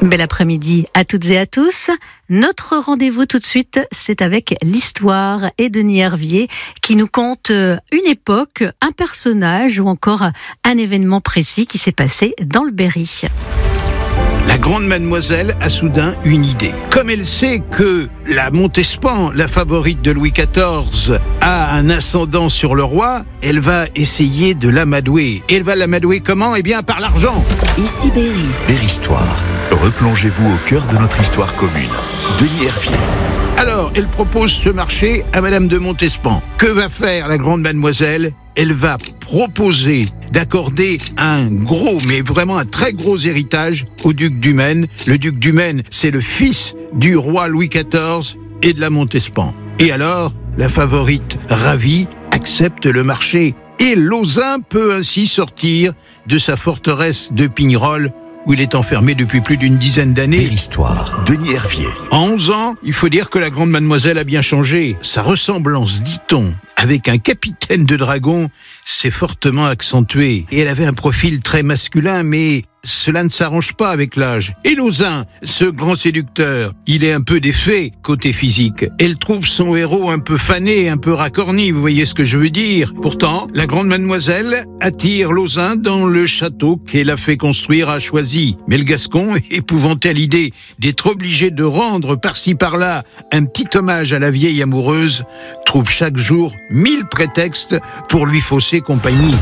Bel après-midi à toutes et à tous. Notre rendez-vous tout de suite, c'est avec l'histoire et Denis Hervier qui nous conte une époque, un personnage ou encore un événement précis qui s'est passé dans le Berry. La grande mademoiselle a soudain une idée. Comme elle sait que la Montespan, la favorite de Louis XIV, a un ascendant sur le roi, elle va essayer de l'amadouer. Et elle va l'amadouer comment ? Eh bien, par l'argent. Ici Berry. Berry-Histoire. Replongez-vous au cœur de notre histoire commune. Denis Hervier. Alors, elle propose ce marché à Madame de Montespan. Que va faire la grande mademoiselle ? Elle va proposer d'accorder un gros, mais vraiment un très gros héritage au duc du Maine. Le duc du Maine, c'est le fils du roi Louis XIV et de la Montespan. Et alors, la favorite ravie accepte le marché. Et Lauzun peut ainsi sortir de sa forteresse de Pignerol, où il est enfermé depuis plus d'une dizaine d'années. Berry-Histoire. Denis Hervier. En 11 ans, il faut dire que la grande mademoiselle a bien changé. Sa ressemblance, dit-on, avec un capitaine de dragon s'est fortement accentuée. Et elle avait un profil très masculin, mais cela ne s'arrange pas avec l'âge. Et Lauzun, ce grand séducteur, il est un peu défait côté physique. Elle trouve son héros un peu fané, un peu racorni, vous voyez ce que je veux dire. Pourtant, la grande mademoiselle attire Lauzun dans le château qu'elle a fait construire à Choisy. Mais le Gascon, épouvanté à l'idée d'être obligé de rendre par-ci par-là un petit hommage à la vieille amoureuse, trouve chaque jour 1000 prétextes pour lui fausser compagnie.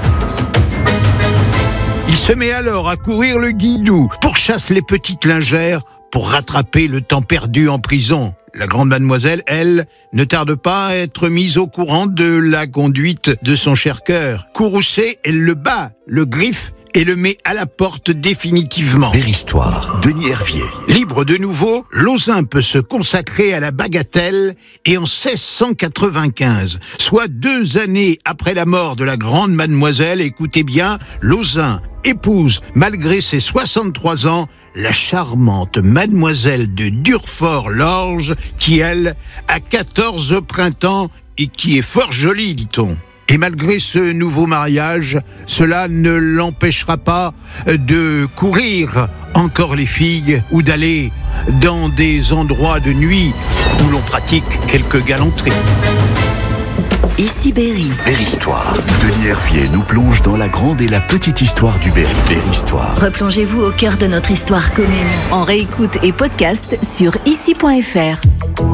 Il se met alors à courir le Guidou, pourchasse les petites lingères pour rattraper le temps perdu en prison. La grande mademoiselle, elle, ne tarde pas à être mise au courant de la conduite de son cher cœur. Courroucée, elle le bat, le griffe et le met à la porte définitivement. Berry-Histoire. Denis Hervier. Libre de nouveau, Lauzun peut se consacrer à la bagatelle et en 1695, soit 2 années après la mort de la grande mademoiselle, écoutez bien, Lauzun épouse, malgré ses 63 ans, la charmante mademoiselle de Durfort-Lorge, qui, elle, a 14 printemps et qui est fort jolie, dit-on. Et malgré ce nouveau mariage, cela ne l'empêchera pas de courir encore les filles ou d'aller dans des endroits de nuit où l'on pratique quelques galanteries. Ici Berry. Berry-Histoire. Denis Hervier nous plonge dans la grande et la petite histoire du Berry. Berry-Histoire. Replongez-vous au cœur de notre histoire commune. En réécoute et podcast sur ici.fr.